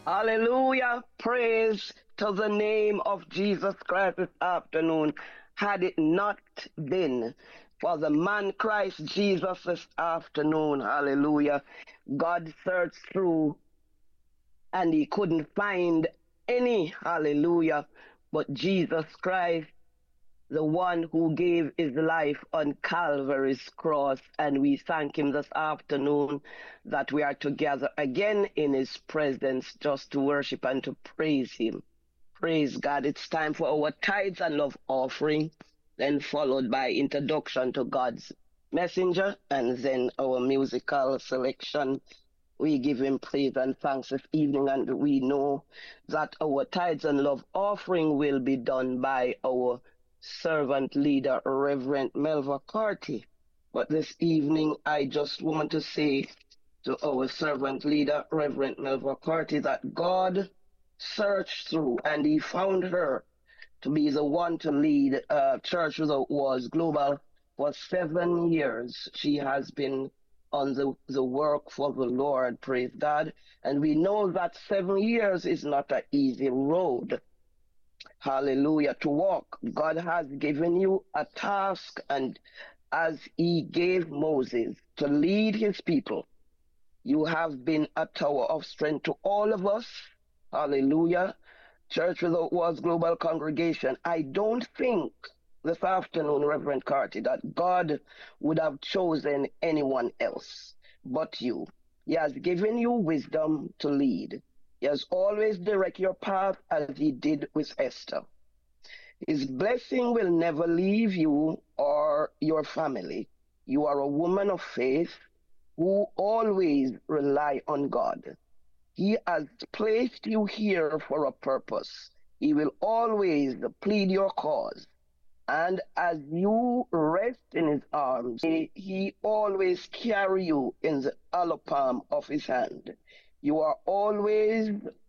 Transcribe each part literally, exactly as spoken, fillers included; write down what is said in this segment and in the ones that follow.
Hallelujah. Praise to the name of Jesus Christ this afternoon. Had it not been for the man Christ Jesus this afternoon, hallelujah, God searched through and he couldn't find any, hallelujah, but Jesus Christ, the one who gave his life on Calvary's cross. And we thank him this afternoon that we are together again in his presence just to worship and to praise him. Praise God. It's time for our tithes and love offering, then followed by introduction to God's messenger, and then our musical selection. We give him praise and thanks this evening, and we know that our tithes and love offering will be done by our servant leader, Reverend Melva Carty. But this evening, I just want to say to our servant leader, Reverend Melva Carty, that God searched through and he found her to be the one to lead uh, Church Without Walls Global for seven years. She has been on the, the work for the Lord, praise God. And we know that seven years is not an easy road, hallelujah, to walk. God has given you a task, and as he gave Moses to lead his people, you have been a tower of strength to all of us. Hallelujah. Church Without Walls Global Congregation. I don't think this afternoon, Reverend Carty, that God would have chosen anyone else but you. He has given you wisdom to lead. He has always direct your path as he did with Esther. His blessing will never leave you or your family. You are a woman of faith who always rely on God. He has placed you here for a purpose. He will always plead your cause. And as you rest in his arms, he always carry you in the hollow palm of his hand. You are always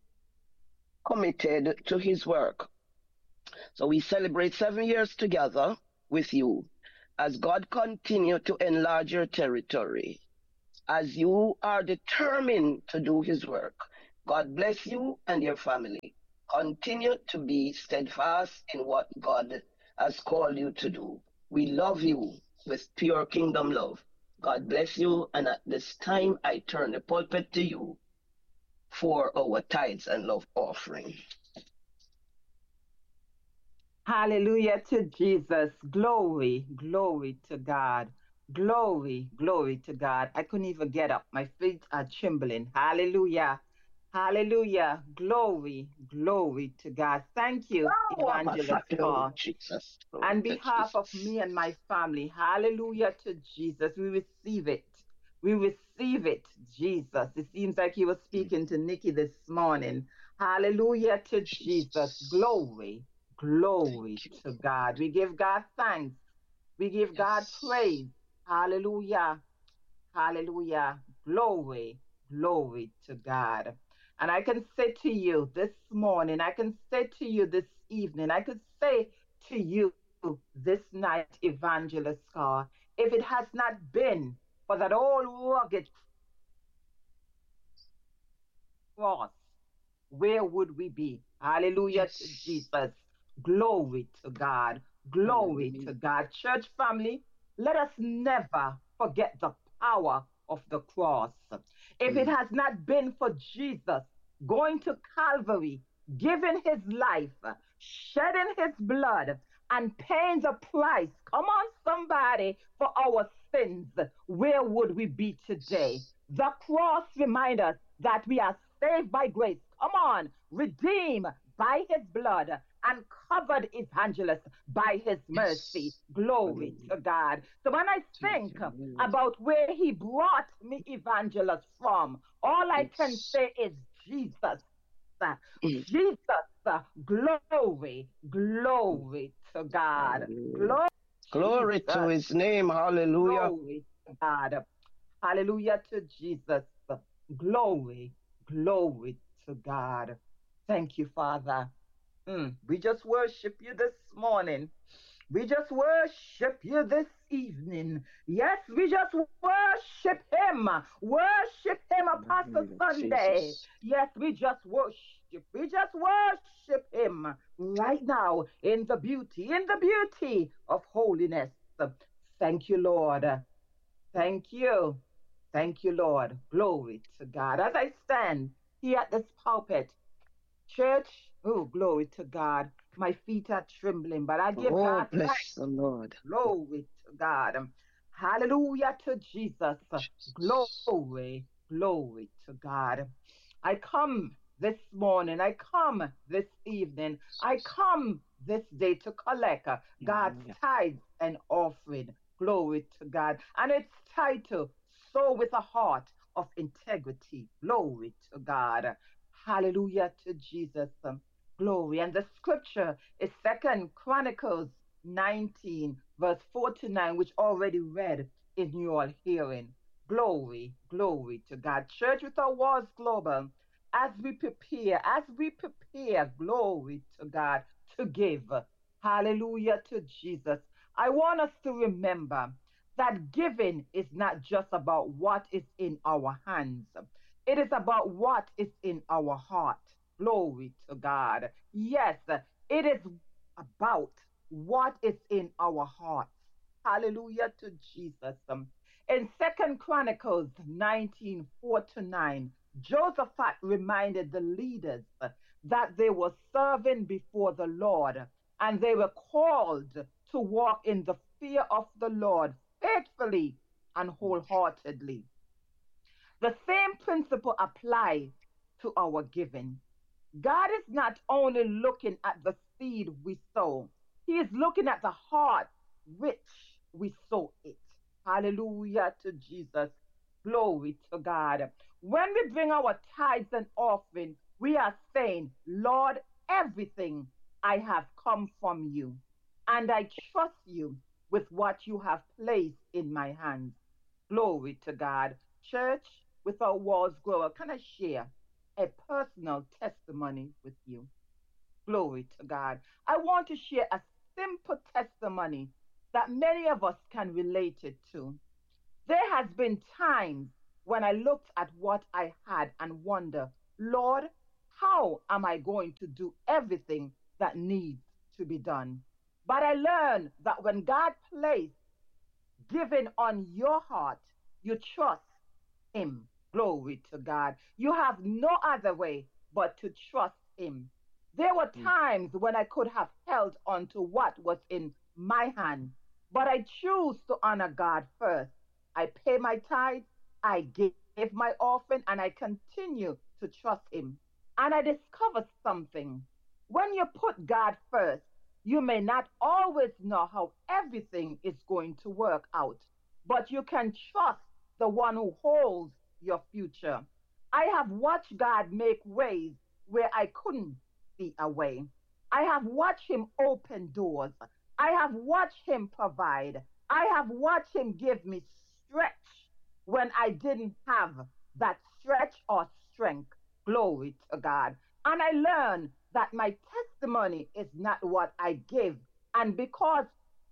committed to his work. So we celebrate seven years together with you as God continue to enlarge your territory, as you are determined to do his work. God bless you and your family. Continue to be steadfast in what God has called you to do. We love you with pure kingdom love. God bless you. And at this time, I turn the pulpit to you for our tithes and love offering. Hallelujah to Jesus. Glory, glory to God. Glory, glory to God. I couldn't even get up. My feet are trembling. Hallelujah. Hallelujah. Glory, glory to God. Thank you, Evangelist Oh, Carr. Jesus. On Glory to behalf of Jesus. me and my family, hallelujah to Jesus. We receive it. We receive it, Jesus. It seems like he was speaking to Nikki this morning. Hallelujah to Jesus. Jesus. Glory, glory Thank you. to God. We give God thanks. We give God Yes. praise. Hallelujah. Hallelujah. Glory, glory to God. And I can say to you this morning, I can say to you this evening, I could say to you this night, Evangelist Carr, if it has not been for that old rugged cross, where would we be? Hallelujah to Yes. Jesus. Glory to God. Glory Hallelujah. to God. Church family, let us never forget the power of the cross. If it Mm. has not been for Jesus going to Calvary, giving his life, shedding his blood, and paying the price, come on, somebody, for our sins, where would we be today? The cross reminds us that we are saved by grace. Come on, redeemed by his blood and covered, evangelist, by his mercy. Yes. Glory Hallelujah. to God. So when I Thank think you, Lord. about where he brought me, evangelist, from, all I can Yes. say is Jesus. uh, Mm. Jesus, uh, glory, glory to God. Hallelujah. Glory, Glory to Jesus, his name. Hallelujah. glory to God. Hallelujah to Jesus. Glory, glory to God. Thank you, Father. Mm, we just worship you this morning. We just worship you this evening. Yes, we just worship him. Worship him, Apostle Hallelujah, Sunday. Jesus. Yes, we just worship. We just worship him right now in the beauty, in the beauty of holiness. Thank you, Lord. Thank you. Thank you, Lord. Glory to God. As I stand here at this pulpit, church, oh, glory to God. My feet are trembling, but I give Oh, God bless thanks. the Lord. Glory to God. Hallelujah to Jesus. Jesus. Glory, glory to God. I come this morning. I come this evening. I come this day to collect uh, God's Hallelujah. tithes and offering. Glory to God. And it's titled Sow with a Heart of Integrity. Glory to God. Hallelujah to Jesus. Um, Glory. And the scripture is Second Chronicles nineteen, verse four to nine, which already read in your hearing. Glory, glory to God. Church Without Walls Global, as we prepare, as we prepare, glory to God, to give. Hallelujah to Jesus. I want us to remember that giving is not just about what is in our hands. It is about what is in our heart. Glory to God. Yes, it is about what is in our hearts. Hallelujah to Jesus. Um, In Second Chronicles nineteen four to nine, Josaphat reminded the leaders uh, that they were serving before the Lord and they were called to walk in the fear of the Lord faithfully and wholeheartedly. The same principle applies to our giving. God is not only looking at the seed we sow, He is looking at the heart which we sow it. Hallelujah to Jesus. Glory to God. When we bring our tithes and offering, we are saying, Lord, everything I have come from you, and I trust you with what you have placed in my hands. Glory to God. Church Without Walls Grower, can I share a personal testimony with you? Glory to God. I want to share a simple testimony that many of us can relate it to. There has been times when I looked at what I had and wonder, Lord, how am I going to do everything that needs to be done? But I learned that when God placed giving on your heart, you trust him. Glory to God. You have no other way but to trust him. There were Mm. times when I could have held on to what was in my hand, but I choose to honor God first. I pay my tithe, I give my offering, and I continue to trust him. And I discovered something. When you put God first, you may not always know how everything is going to work out, but you can trust the one who holds your future. I have watched God make ways where I couldn't see a way. I have watched him open doors. I have watched him provide. I have watched him give me stretch when I didn't have that stretch or strength. Glory to God. And I learned that my testimony is not what I give. And because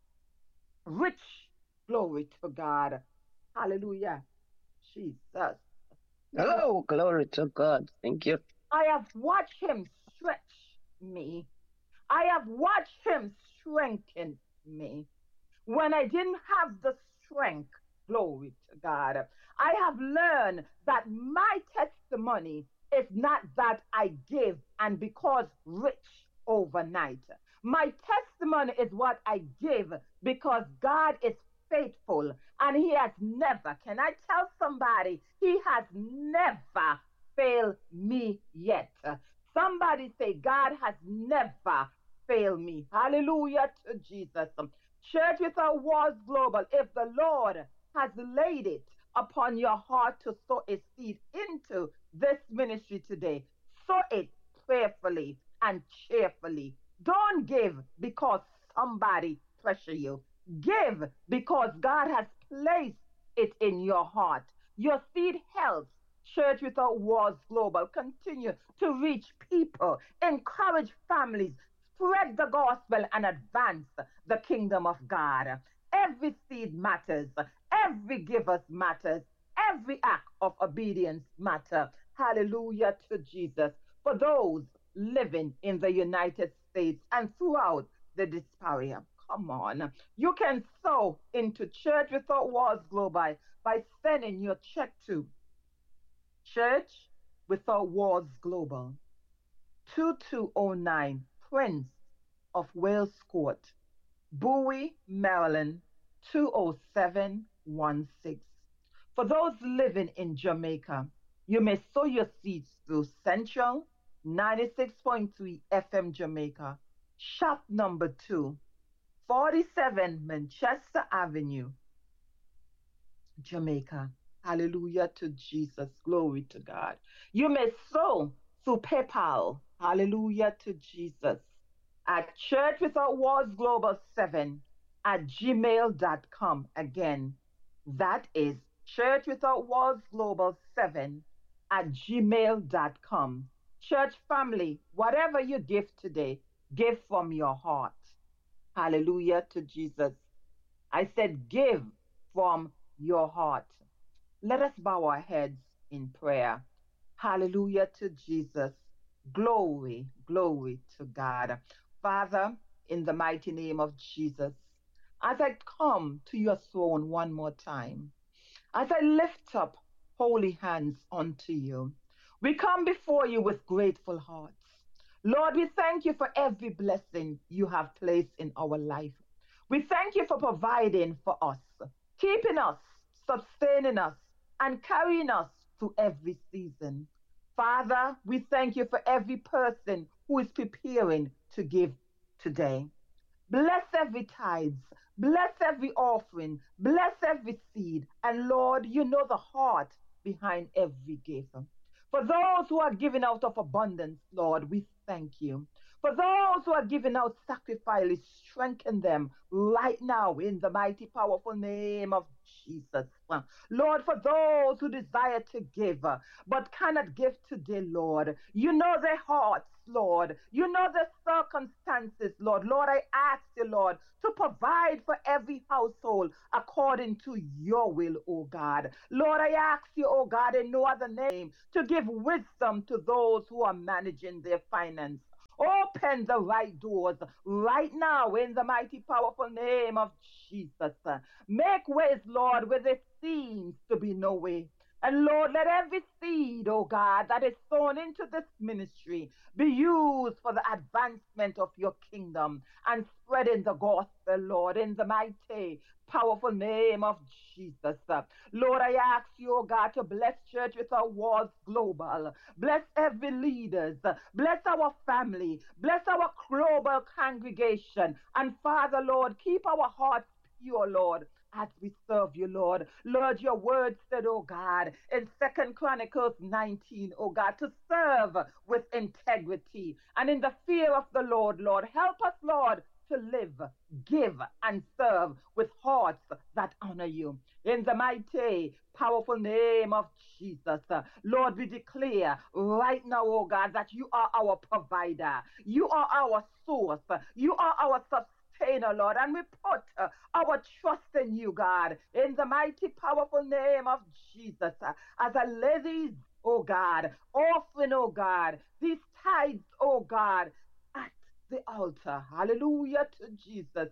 rich, glory to God. Hallelujah. Jesus. Because Oh, glory to God. Thank you. I have watched him stretch me. I have watched him strengthen me. When I didn't have the strength, glory to God, I have learned that my testimony is not that I give and because rich overnight. My testimony is what I give because God is faithful and he has never, can I tell somebody, he has never failed me yet. Somebody say, God has never failed me. Hallelujah to Jesus. Church Without Walls Global, if the Lord has laid it upon your heart to sow a seed into this ministry today, sow it prayerfully and cheerfully. Don't give because somebody pressure you. Give because God has placed it in your heart. Your seed helps Church Without Walls Global continue to reach people, encourage families, spread the gospel and advance the kingdom of God. Every seed matters. Every giver matters. Every act of obedience matters. Hallelujah to Jesus. For those living in the United States and throughout the diaspora, come on. You can sow into Church Without Walls Global by sending your check to Church Without Walls Global, two two zero nine Prince of Wales Court, Bowie, Maryland, two oh seven one six. For those living in Jamaica, you may sow your seeds through Central ninety-six point three F M Jamaica, shop number two, forty-seven Manchester Avenue, Jamaica. Hallelujah to Jesus. Glory to God. You may sow through PayPal. Hallelujah to Jesus. At Church Without Walls Global seven at gmail dot com. Again, that is Church Without Walls Global seven at gmail dot com. Church family, whatever you give today, give from your heart. Hallelujah to Jesus. I said give from your heart. Let us bow our heads in prayer. Hallelujah to Jesus. Glory, glory to God. Father, in the mighty name of Jesus, as I come to your throne one more time, as I lift up holy hands unto you, we come before you with grateful hearts. Lord, we thank you for every blessing you have placed in our life. We thank you for providing for us, keeping us, sustaining us, and carrying us through every season. Father, we thank you for every person who is preparing to give today. Bless every tithes, bless every offering, bless every seed. And Lord, you know the heart behind every gift. For those who are giving out of abundance, Lord, we thank you. For those who are giving out sacrifices, strengthen them right now in the mighty, powerful name of Jesus. Lord, for those who desire to give uh, but cannot give today, Lord, you know their hearts, Lord. You know the circumstances, Lord. Lord, I ask you, Lord, to provide for every household according to your will, oh God. Lord, I ask you, oh God, in no other name, to give wisdom to those who are managing their finance. Open the right doors right now in the mighty, powerful name of Jesus. Make ways, Lord, where there seems to be no way. And Lord, let every seed, oh God, that is sown into this ministry be used for the advancement of your kingdom and spreading the gospel, Lord, in the mighty, powerful name of Jesus. Lord, I ask you, oh God, to bless Church Without Walls Global. Bless every leaders. Bless our family. Bless our global congregation. And Father, Lord, keep our hearts pure, Lord, as we serve you, Lord. Lord, your word said, oh God, in Second Chronicles nineteen, oh God, to serve with integrity and in the fear of the Lord, Lord. Help us, Lord, to live, give, and serve with hearts that honor you. In the mighty, powerful name of Jesus, uh, Lord, we declare right now, oh God, that you are our provider. You are our source. You are our sustainer, Lord, and we put uh, our trust in you, God, in the mighty, powerful name of Jesus. Uh, as I lay these, oh God, offering, oh God, these tithes, oh God, at the altar. Hallelujah to Jesus.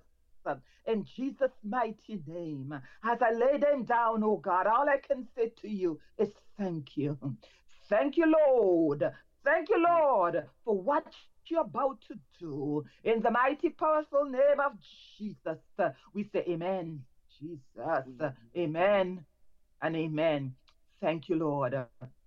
In Jesus' mighty name, as I lay them down, oh God, all I can say to you is thank you. Thank you, Lord. Thank you, Lord, for what you're about to do. In the mighty, powerful name of Jesus, we say amen. Jesus, amen and amen. Thank you, Lord.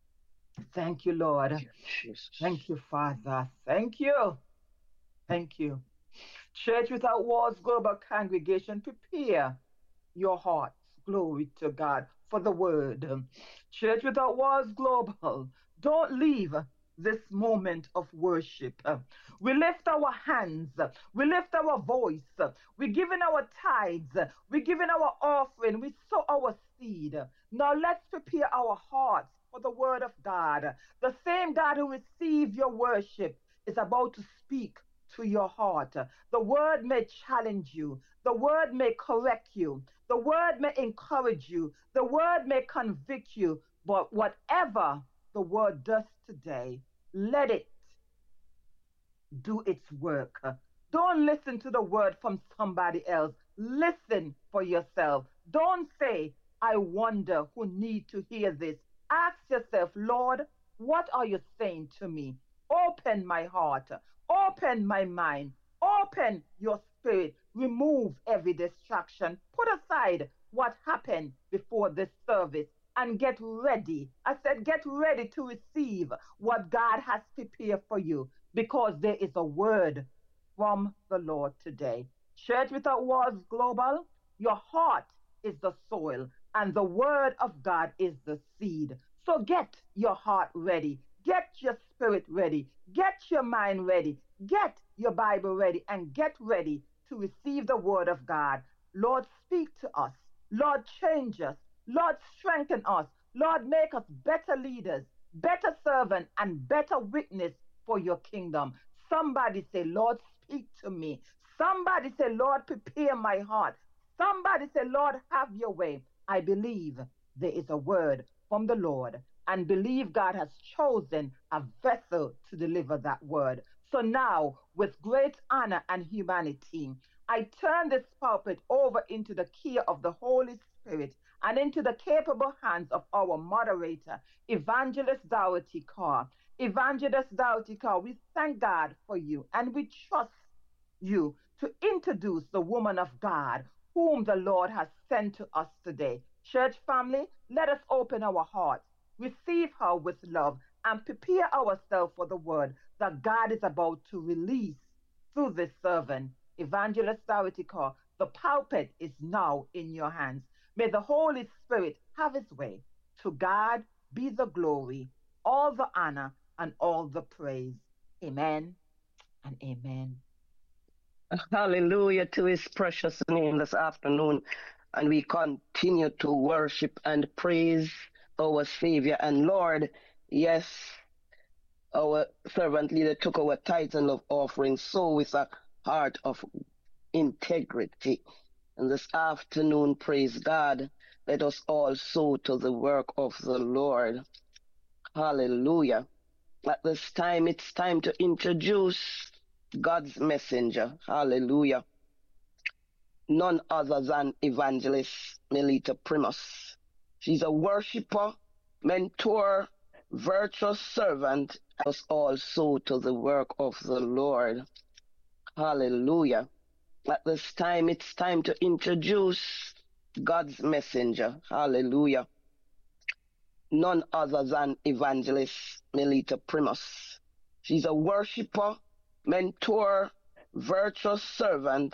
Thank you, Lord. Thank you, Jesus. Thank you, Father. Thank you. Thank you. Church Without Walls Global Congregation, prepare your hearts. Glory to God for the word. Church Without Walls Global, don't leave this moment of worship. We lift our hands. We lift our voice. We're giving our tithes. We're giving our offering. We sow our seed. Now let's prepare our hearts for the word of God. The same God who received your worship is about to speak to your heart. The word may challenge you. The word may correct you. The word may encourage you. The word may convict you. But whatever the word does today, let it do its work. Don't listen to the word from somebody else. Listen for yourself. Don't say, I wonder who need to hear this. Ask yourself, Lord, what are you saying to me? Open my heart. Open my mind. Open your spirit. Remove every distraction. Put aside what happened before this service and get ready. I said, get ready to receive what God has prepared for you, because there is a word from the Lord today. Church Without Walls Global, your heart is the soil and the word of God is the seed. So get your heart ready. Get your spirit ready. Get your mind ready. Get your Bible ready and get ready to receive the word of God. Lord, speak to us. Lord, change us. Lord, strengthen us. Lord, make us better leaders, better servants, and better witness for your kingdom. Somebody say, Lord, speak to me. Somebody say, Lord, prepare my heart. Somebody say, Lord, have your way. I believe there is a word from the Lord and believe God has chosen a vessel to deliver that word. So now, with great honor and humanity, I turn this pulpit over into the care of the Holy Spirit and into the capable hands of our moderator, Evangelist Dorothy Carr. Evangelist Dorothy Carr, we thank God for you and we trust you to introduce the woman of God whom the Lord has sent to us today. Church family, let us open our hearts, receive her with love, and prepare ourselves for the word that God is about to release through this servant, Evangelist Dorothy Carr. The pulpit is now in your hands. May the Holy Spirit have his way. To God be the glory, all the honor, and all the praise. Amen and amen. Hallelujah to his precious name this afternoon. And we continue to worship and praise our Savior and Lord. Yes, our servant leader took our tithes and love offering, so with a heart of integrity. And this afternoon, praise God, let us all sow to the work of the Lord. Hallelujah. At this time, it's time to introduce God's messenger. Hallelujah. None other than Evangelist Melita Primus. She's a worshiper, mentor, virtuous servant, us also to the work of the Lord. Hallelujah. At this time, it's time to introduce God's messenger. Hallelujah. None other than Evangelist Melita Primus. She's a worshiper, mentor, virtuous servant,